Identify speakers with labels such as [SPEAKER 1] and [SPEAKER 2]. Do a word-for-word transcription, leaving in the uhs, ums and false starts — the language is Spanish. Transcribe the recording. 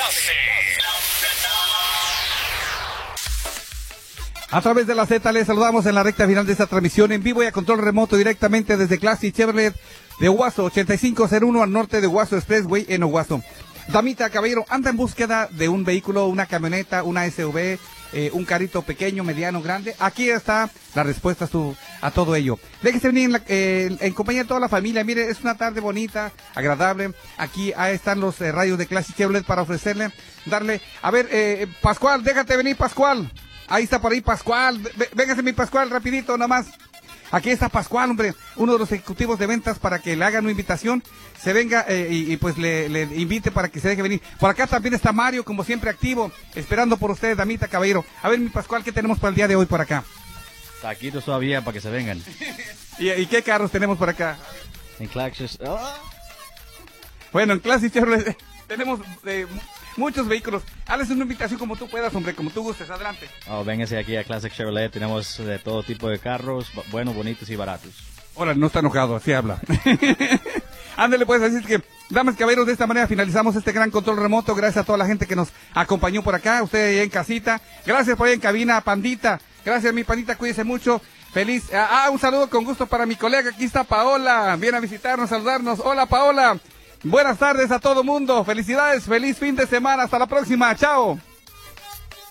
[SPEAKER 1] Clase.
[SPEAKER 2] A través de la Z les saludamos en la recta final de esta transmisión en vivo y a control remoto directamente desde Classic Chevrolet de Owasso, ochenta y cinco cero uno al norte de Owasso Expressway en Owasso. Damita, caballero, anda en búsqueda de un vehículo, una camioneta, una S U V, eh, un carrito pequeño, mediano, grande. Aquí está la respuesta a, su, a todo ello. Déjese venir en, la, eh, en compañía de toda la familia. Mire, es una tarde bonita, agradable. Aquí ahí están los eh, rayos de Classic Chevrolet para ofrecerle, darle. A ver, eh, Pascual, déjate venir, Pascual. Ahí está por ahí Pascual. Véngase mi Pascual, rapidito nomás. Aquí está Pascual, hombre, uno de los ejecutivos de ventas para que le hagan una invitación, se venga eh, y, y pues le, le invite para que se deje venir. Por acá también está Mario, como siempre activo, esperando por ustedes, damita, caballero. A ver, mi Pascual, ¿qué tenemos para el día de hoy por acá?
[SPEAKER 3] Taquitos todavía para que se vengan.
[SPEAKER 2] ¿Y, ¿Y qué carros tenemos por acá?
[SPEAKER 3] En Classic. Oh.
[SPEAKER 2] Bueno, en Classic Chevrolet tenemos eh, muchos vehículos. Hazles una invitación como tú puedas, hombre, como tú gustes, adelante.
[SPEAKER 3] Oh, véngase aquí a Classic Chevrolet, tenemos de todo tipo de carros, buenos, bonitos y baratos.
[SPEAKER 2] Hola, no está enojado, así habla. Ándale pues, así es que, damas y caballeros, de esta manera finalizamos este gran control remoto. Gracias a toda la gente que nos acompañó por acá, usted ahí en casita. Gracias por ahí en cabina, Pandita. Gracias, mi Pandita, cuídese mucho. Feliz, ah, un saludo con gusto para mi colega, aquí está Paola. Viene a visitarnos, saludarnos. Hola, Paola. Buenas tardes a todo mundo. Felicidades, feliz fin de semana. Hasta la próxima. Chao.